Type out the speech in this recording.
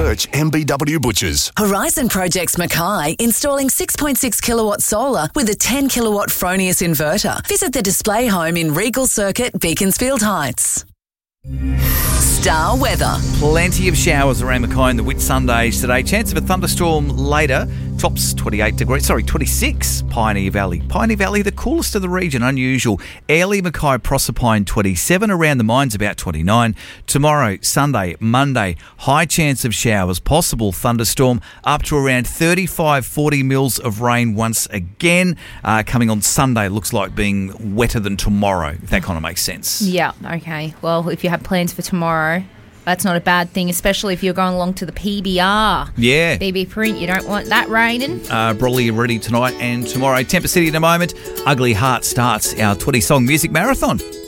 Search MBW Butchers. Horizon Projects Mackay installing 6.6 kilowatt solar with a 10 kilowatt Fronius inverter. Visit the display home in Regal Circuit, Beaconsfield Heights. Star weather. Plenty of showers around Mackay in the Whitsundays today. Chance of a thunderstorm later. Tops 26, Pioneer Valley. Pioneer Valley, the coolest of the region, unusual. Airlie, Mackay, Proserpine, 27. Around the mines, about 29. Tomorrow, Sunday, Monday, high chance of showers. Possible thunderstorm up to around 35-40 mils of rain once again. Coming on Sunday, looks like being wetter than tomorrow, if that kind of makes sense. Yeah, okay. Well, if you have plans for tomorrow, that's not a bad thing, especially if you're going along to the PBR. Yeah. BB Print, you don't want that raining. Broadly ready tonight and tomorrow. Temper City in a moment. Ugly Heart starts our 20-song music marathon.